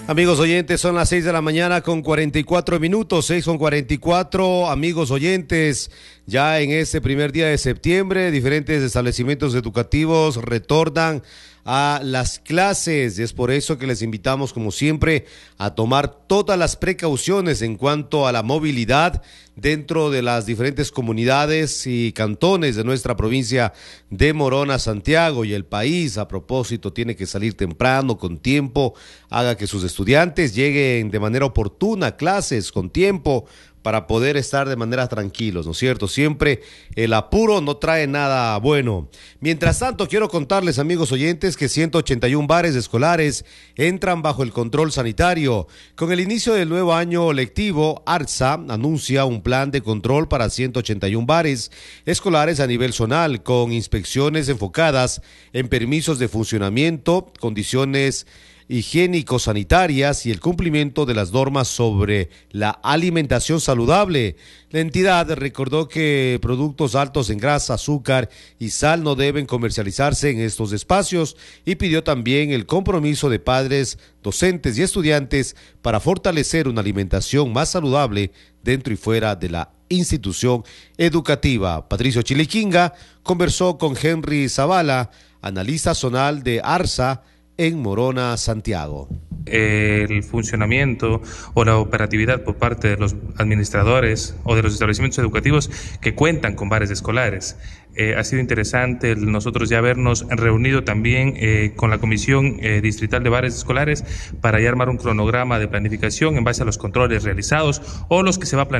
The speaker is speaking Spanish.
Amigos oyentes, son las 6 de la mañana con 44 minutos, 6 con 44, amigos oyentes, ya en este primer día de septiembre, diferentes establecimientos educativos retornan a las clases. Es por eso que les invitamos, como siempre, a tomar todas las precauciones en cuanto a la movilidad dentro de las diferentes comunidades y cantones de nuestra provincia de Morona, Santiago y el país. A propósito, tiene que salir temprano, con tiempo, haga que sus estudiantes lleguen de manera oportuna a clases, con tiempo, para poder estar de manera tranquilos, ¿no es cierto? Siempre el apuro no trae nada bueno. Mientras tanto, quiero contarles, amigos oyentes, que 181 bares escolares entran bajo el control sanitario. Con el inicio del nuevo año lectivo, ARSA anuncia un plan de control para 181 bares escolares a nivel zonal, con inspecciones enfocadas en permisos de funcionamiento, condiciones higiénico-sanitarias y el cumplimiento de las normas sobre la alimentación saludable. La entidad recordó que productos altos en grasa, azúcar y sal no deben comercializarse en estos espacios y pidió también el compromiso de padres, docentes y estudiantes para fortalecer una alimentación más saludable dentro y fuera de la institución educativa. Patricio Chiliquinga conversó con Henry Zavala, analista zonal de ARSA, en Morona, Santiago. El funcionamiento o la operatividad por parte de los administradores o de los establecimientos educativos que cuentan con bares escolares. Ha sido interesante nosotros ya habernos reunido también con la Comisión Distrital de Bares Escolares para ya armar un cronograma de planificación en base a los controles realizados o los que se va a planificar